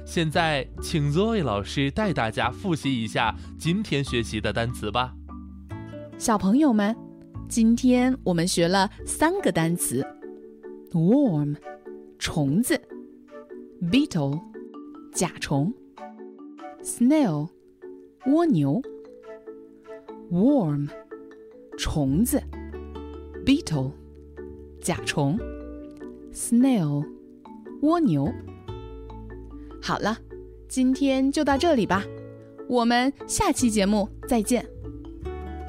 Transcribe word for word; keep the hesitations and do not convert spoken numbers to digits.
现在请 Zoe 老师带大家复习一下今天学习的单词吧。 小朋友们，今天我们学了三个单词 ：worm 虫子 ，beetle 甲虫 ，snail 蜗牛。worm 虫子 ，beetle 甲虫 ，snail 蜗牛。好了，今天就到这里吧，我们下期节目再见。